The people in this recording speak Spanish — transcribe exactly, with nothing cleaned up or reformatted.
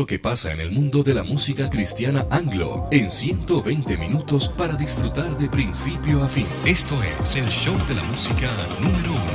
que pasa en el mundo de la música cristiana anglo en ciento veinte minutos para disfrutar de principio a fin. Esto es el show de la música número uno.